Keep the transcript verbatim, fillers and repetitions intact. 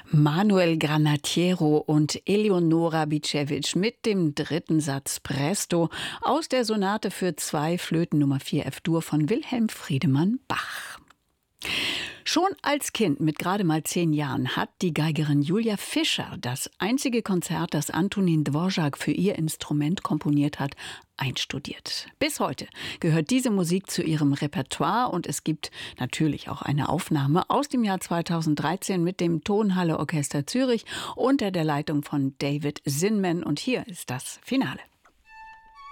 Manuel Granatiero und Eleonora Bicevic mit dem dritten Satz Presto aus der Sonate für zwei Flöten Nummer vier F-Dur von Wilhelm Friedemann Bach. Schon als Kind mit gerade mal zehn Jahren hat die Geigerin Julia Fischer das einzige Konzert, das Antonin Dvorak für ihr Instrument komponiert hat, einstudiert. Bis heute gehört diese Musik zu ihrem Repertoire und es gibt natürlich auch eine Aufnahme aus dem Jahr zweitausenddreizehn mit dem Tonhalle Orchester Zürich unter der Leitung von David Zinman. Und hier ist das Finale.